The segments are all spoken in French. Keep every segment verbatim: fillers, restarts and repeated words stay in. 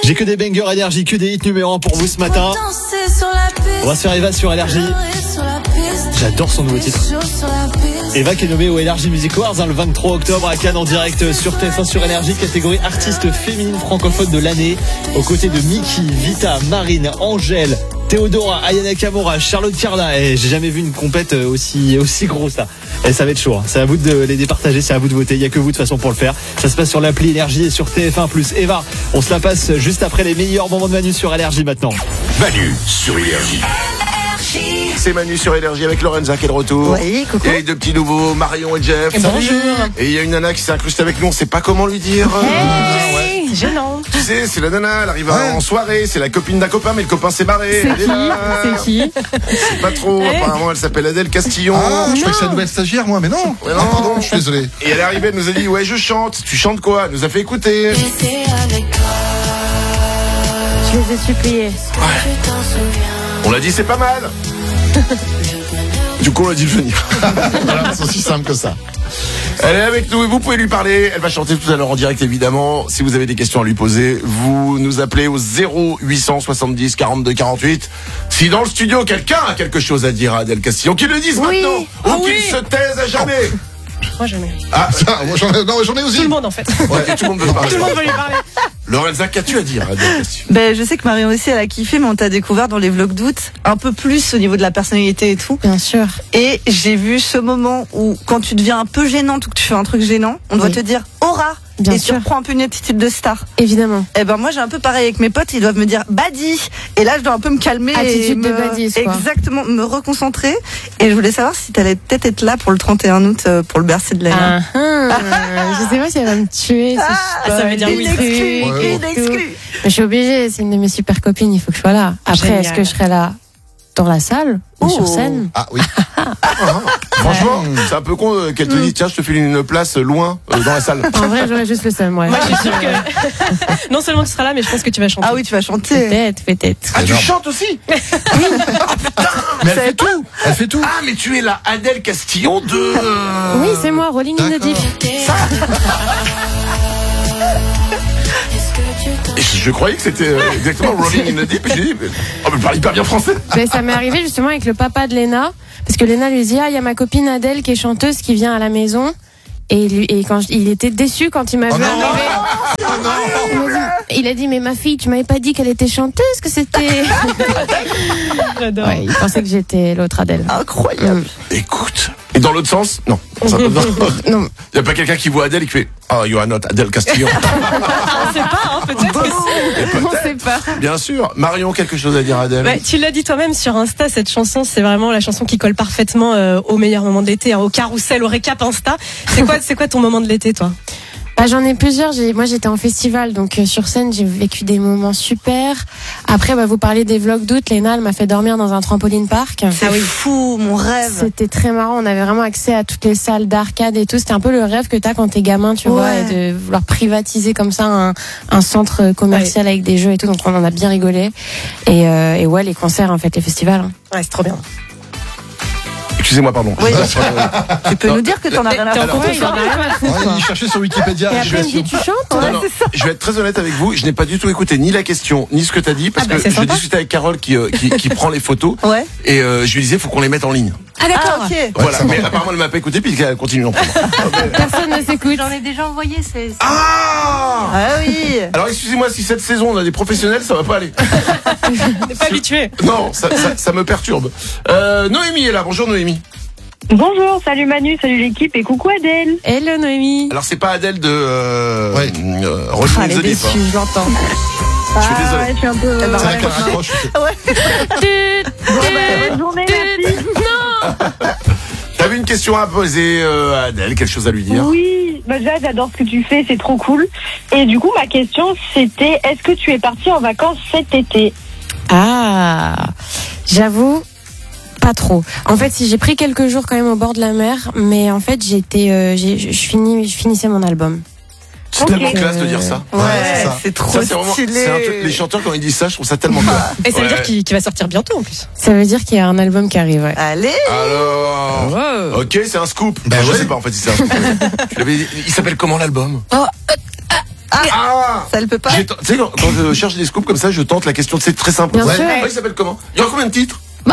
J'ai que des bangers énergie, que des hits numéro un pour vous ce matin. On va se faire Eva sur énergie. J'adore son nouveau titre. Eva qui est nommée au Energy Music Awards hein, le vingt-trois octobre à Cannes en direct sur T F un sur Énergie, catégorie artiste féminine francophone de l'année, aux côtés de Mickey, Vita, Marine, Angèle, Théodora, Ayana Kamura, Charlotte Carla. Et j'ai jamais vu une compète aussi aussi grosse là. Et ça va être chaud. Hein. C'est à vous de les départager, c'est à vous de voter. Il y a que vous de toute façon pour le faire. Ça se passe sur l'appli Énergie et sur T F un plus. Eva, on se la passe juste après les meilleurs moments de Manu sur Énergie maintenant. Manu sur Énergie. C'est Manu sur Énergie avec Lorenza qui est de retour. Oui, coucou. Et les deux petits nouveaux, Marion et Jeff. Et bonjour. Et il y a une nana qui s'est incrustée avec nous, on sait pas comment lui dire. Hey, ouais. c'est gênant. Tu sais, c'est la nana, elle arrive Ouais. en soirée, c'est la copine d'un copain, mais le copain s'est barré. C'est Elle est qui là. C'est qui C'est pas trop, Hey. apparemment elle s'appelle Adèle Castillon. Ah, je croyais que c'est Non. la nouvelle stagiaire, moi, mais non. Ouais, Ah, non. pardon, je suis désolé. Et elle est arrivée, elle nous a dit, ouais, je chante. Tu chantes quoi? Elle nous a fait écouter. Je les ai suppliés. On l'a dit, c'est pas mal. Du coup, on l'a dit de venir. Voilà, c'est aussi simple que ça. Elle est avec nous et vous pouvez lui parler. Elle va chanter tout à l'heure en direct, évidemment. Si vous avez des questions à lui poser, vous nous appelez au zéro huit cent soixante-dix quarante-deux quarante-huit. Si dans le studio, quelqu'un a quelque chose à dire à Adèle Castillon, qu'il le dise Oui. maintenant. Ah Ou qu'il oui. se taise à jamais. Moi jamais. Ah, Tiens, moi, j'en ai, non, j'en ai aussi. Tout le monde en fait. ouais, tout le monde veut parler. Tout le monde veut lui parler. Lorenza, qu'as-tu à dire à Adèle Castillon? Ben, je sais que Marion aussi, elle a kiffé, mais on t'a découvert dans les vlogs d'août, un peu plus au niveau de la personnalité et tout. Bien sûr. Et j'ai vu ce moment où, quand tu deviens un peu gênante ou que tu fais un truc gênant, on doit Oui. te dire aura. Bien et sûr. tu reprends un peu une attitude de star. Évidemment. Et ben moi j'ai un peu pareil avec mes potes, ils doivent me dire badi. Et là je dois un peu me calmer. Attitude et me, de badise, quoi. Exactement, me reconcentrer. Et je voulais savoir si t'allais peut-être être là pour le trente et un août euh, pour le Bercy de l'année. Ah, ah. Je sais pas si elle va me tuer. Ah, si je ça veut dire oui. une exclue, Ouais, une exclue. Mais je suis obligée, c'est une de mes super copines, il faut que je sois là. Après, Génial. est-ce que je serai là dans la salle ou Oh. sur scène? Ah oui. Franchement, c'est un peu con euh, qu'elle te dise, tiens, je te file une place loin euh, dans la salle. En vrai, j'aurais juste le seum, ouais. Moi, je suis sûre que non seulement tu seras là, mais je pense que tu vas chanter. Ah oui, tu vas chanter. Peut-être, peut-être. Ah, tu énorme. chantes aussi? Mais elle fait tout. Elle fait tout. Ah, mais tu es la Adèle Castillon de... euh, Oui, c'est moi, Rolling in the Deep. Et je, je croyais que c'était euh, exactement Rolling in the Deep. Et j'ai dit, mais, oh, mais elle parle hyper bien français. Mais ça m'est arrivé justement avec le papa de Léna, parce que Léna lui dit ah il y a ma copine Adèle qui est chanteuse qui vient à la maison. Et, lui, et quand je- il était déçu quand il m'a Oh vu non. arriver. Oh non. Il m'a dit- Il a dit mais ma fille tu m'avais pas dit qu'elle était chanteuse, que c'était. J'adore. Ouais, il pensait que j'étais l'autre Adèle. Incroyable. Écoute. Et dans l'autre sens, non. Ça peut pas. Non. Il n'y a pas quelqu'un qui voit Adèle et qui fait oh, you are not Adèle Castillon. On sait pas, hein, peut-être que si. On sait pas. Bien sûr. Marion, quelque chose à dire à Adèle? Ouais, tu l'as dit toi-même sur Insta, cette chanson, c'est vraiment la chanson qui colle parfaitement euh, au meilleur moment de l'été, hein, au carrousel, au récap Insta. C'est quoi, c'est quoi ton moment de l'été, toi? Bah, j'en ai plusieurs. J'ai, moi, j'étais en festival, donc euh, sur scène, j'ai vécu des moments super. Après, bah, vous parlez des vlogs d'août. Léna, elle m'a fait dormir dans un trampoline park. C'est fou, mon rêve. C'était très marrant. On avait vraiment accès à toutes les salles d'arcade et tout. C'était un peu le rêve que t'as quand t'es gamin, tu vois, Ouais. et de vouloir privatiser comme ça un, un centre commercial avec des jeux et tout. Donc on en a bien rigolé. Et, euh, et ouais, les concerts, en fait, les festivals. hein. Ouais, c'est trop bien. Excusez-moi, pardon. Oui. Tu peux nous dire que t'en as rien à T'es en foutre. compte, Ouais, j'en ai rien à foutre, Ouais, quoi. il cherchait sur Wikipédia. Et je après, il me suis dit, tu chantes? Non, non, je vais être très honnête avec vous, je n'ai pas du tout écouté ni la question, ni ce que t'as dit, parce Ah bah, que c'est je sympa. discutais avec Carole qui, euh, qui, qui prend les photos, Ouais. et euh, je lui disais, faut qu'on les mette en ligne. Ah, Ah, ok. Voilà, ça mais marche. apparemment elle m'a pas écouté, puis elle continue d'en prendre. Personne ne s'écoute. J'en ai déjà envoyé, c'est. Ah Ah oui. Alors excusez-moi, si cette saison on a des professionnels, ça va pas aller. T'es pas habitué. Non, ça, ça, ça me perturbe. Euh, Noémie est là, bonjour Noémie. Bonjour, salut Manu, salut l'équipe et coucou Adèle. Hello, Noémie. Alors c'est pas Adèle de euh, Ouais. euh, Rolling Ah, in elle est the Deep, déçue, hein. je l'entends. Je suis désolé. Ouais, je suis un peu. Eh ben, C'est vrai ouais. qu'elle raccroche. Bonne journée, merci. T'avais une question à poser euh, à Adèle, quelque chose à lui dire? Oui, bah déjà j'adore ce que tu fais, c'est trop cool. Et du coup, ma question c'était est-ce que tu es partie en vacances cet été? Ah, j'avoue, pas trop. En fait, si j'ai pris quelques jours quand même au bord de la mer, mais en fait, j'étais, euh, j'ai, je finis, je finissais mon album. C'est Ok. tellement classe de dire ça. Ouais, c'est ça. c'est trop Ça, c'est vraiment, stylé. c'est un truc, les chanteurs quand ils disent ça, je trouve ça tellement classe. Et ça veut Ouais. dire qu'il qu'il va sortir bientôt, en plus. Ça veut dire qu'il y a un album qui arrive. Ouais. Allez. Alors, Wow. ok, c'est un scoop. Ben Enfin, je ouais. sais pas en fait si c'est un scoop. Tu l'avais- il s'appelle comment l'album? Oh, euh, Ah, Ah ça, elle peut pas. J'ai ten- Tu sais, quand, quand je cherche des scoops comme ça, je tente la question. C'est très simple. Bien sûr. Ouais, il s'appelle comment? Il y aura combien de titres? Bah,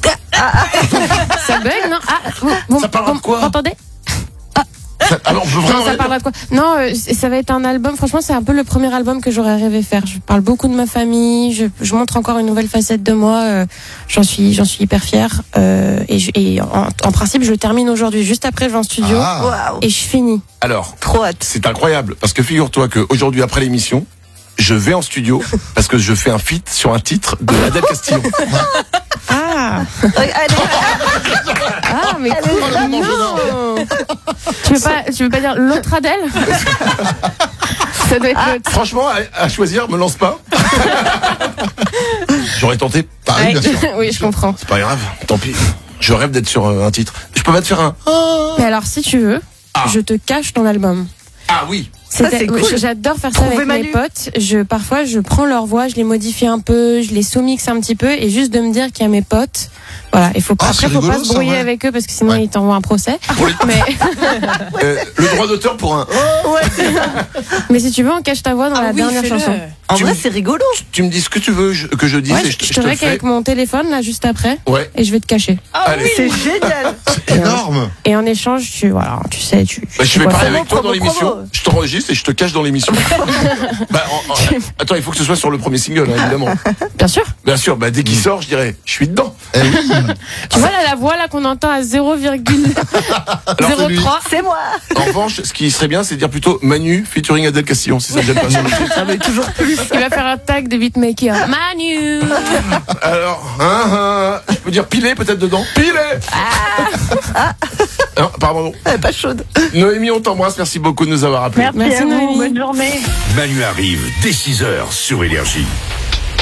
ça bug, non? Ah, vous, vous- Ça parlera de vous quoi m'entendez? ça, ah non, on peut vraiment Non, ça rien parlera de quoi? Non, euh, c- ça va être un album. Franchement, c'est un peu le premier album que j'aurais rêvé faire. Je parle beaucoup de ma famille. Je, je montre encore une nouvelle facette de moi. euh, j'en suis, j'en suis hyper fière. Euh, et je- et en, en principe, je termine aujourd'hui. Juste après, je vais en studio Ah. Waouh. et je finis. Alors, Trop hâte. c'est incroyable parce que figure-toi qu'aujourd'hui, après l'émission, je vais en studio parce que je fais un feat sur un titre de Adèle Castillo. Ah, Allez, ah, mais Elle est cool. vraiment Non. Tu veux pas, tu veux pas dire l'autre Adèle? Ça doit être l'autre. Franchement, à, à choisir, me lance pas. J'aurais tenté. Ah oui, bien sûr. Oui, je comprends. C'est pas grave, tant pis. Je rêve d'être sur euh, un titre. Je peux pas te faire un. Mais alors, si tu veux, Ah. je te cache ton album. Ah oui. C'était- c'est cool. oui, J'adore faire ça Trouver avec Manu. mes potes. Je, parfois, je prends leur voix, je les modifie un peu, je les sous-mixe un petit peu, et juste de me dire qu'il y a mes potes. Voilà, il faut pas, Ah, après, c'est faut pas rigolo, se ça, brouiller ouais. avec eux parce que sinon Ouais. ils t'envoient un procès. Pour les- Mais, Euh, le droit d'auteur pour un. mais si tu veux, on cache ta voix dans la oui, dernière fais-le. chanson. En Tu vrai, me- c'est rigolo. Tu me dis ce que tu veux je- que je dise Ouais, et je, je, te- je je te te le mets fais. avec mon téléphone là juste après, Ouais. et je vais te cacher. Allez. C'est génial. Énorme. Et en échange, tu voilà, tu sais, tu. Bah, je tu vais vois parler ça. avec toi dans promo, l'émission. promo. Je t'enregistre et je te cache dans l'émission. bah, en- en- attends, il faut que ce soit sur le premier single, hein, évidemment. Bien sûr. Bien sûr, bah, dès qu'il sort, je dirais, je suis dedans. Eh oui. Tu vois là la voix là qu'on entend à zéro virgule zéro trois. C'est moi. En revanche, ce qui serait bien, c'est de dire plutôt Manu featuring Adèle Castillo, si ça ne gêne pas sur le titre. Ah, mais toujours plus. Il va faire un tag de beatmaker. Manu. Alors, hein, hein, je peux dire piler peut-être dedans. Piler. Non, pardon. Elle est pas chaude. Noémie, on t'embrasse. Merci beaucoup de nous avoir appelés. Merci, Merci, à vous. Noémie. Bonne journée. Manu arrive dès six heures sur Énergie.